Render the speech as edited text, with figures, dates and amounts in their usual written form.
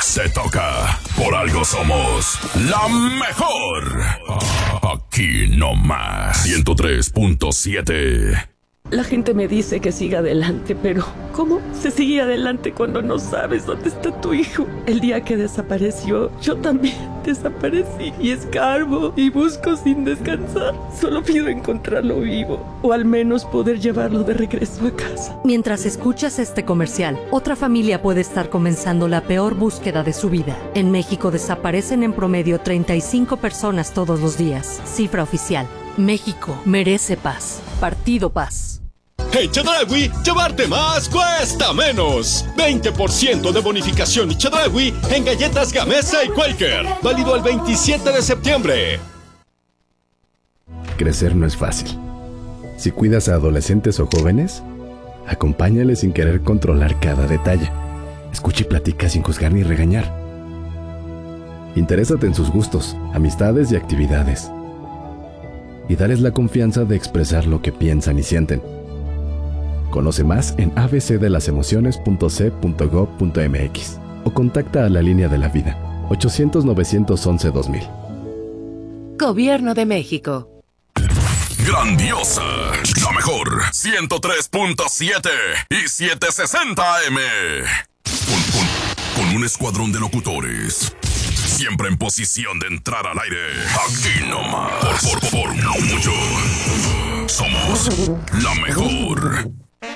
Se toca. Por algo somos la mejor. Aquí nomás. 103.7. La gente me dice que siga adelante, pero ¿cómo se sigue adelante cuando no sabes dónde está tu hijo? El día que desapareció, yo también desaparecí y escarbo y busco sin descansar. Solo pido encontrarlo vivo o al menos poder llevarlo de regreso a casa. Mientras escuchas este comercial, otra familia puede estar comenzando la peor búsqueda de su vida. En México desaparecen en promedio 35 personas todos los días. Cifra oficial. México merece paz. Partido Paz. En Chedraui, llevarte más cuesta menos. 20% de bonificación y Chedraui en galletas Gamesa y Quaker. Válido el 27 de septiembre. Crecer no es fácil. Si cuidas a adolescentes o jóvenes, acompáñales sin querer controlar cada detalle. Escucha y platica sin juzgar ni regañar. Interésate en sus gustos, amistades y actividades. Y dales la confianza de expresar lo que piensan y sienten. Conoce más en abcdelasemociones.c.gov.mx o contacta a la línea de la vida 800-911-2000. Gobierno de México. Grandiosa, la mejor 103.7 y 760 AM. Con un escuadrón de locutores, siempre en posición de entrar al aire. Aquí nomás, por mucho, somos la mejor.